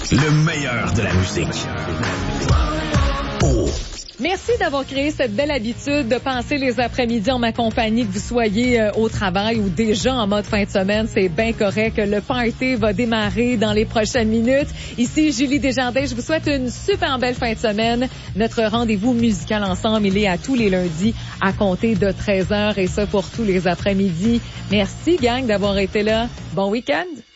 Le meilleur de la musique. Oh. Merci d'avoir créé cette belle habitude de passer les après-midi en ma compagnie, que vous soyez au travail ou déjà en mode fin de semaine. C'est bien correct. Le party va démarrer dans les prochaines minutes. Ici, Julie Desjardins. Je vous souhaite une super belle fin de semaine. Notre rendez-vous musical ensemble, il est à tous les lundis à compter de 13h et ça pour tous les après-midi. Merci, gang, d'avoir été là. Bon week-end.